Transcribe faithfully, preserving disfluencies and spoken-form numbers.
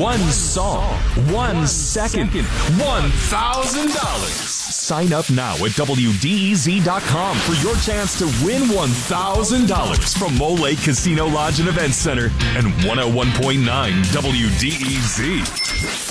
one song, one second, one thousand dollars. Sign up now at W D E Z dot com for your chance to win one thousand dollars from Mole Lake Casino Lodge and Event Center and one oh one point nine W D E Z.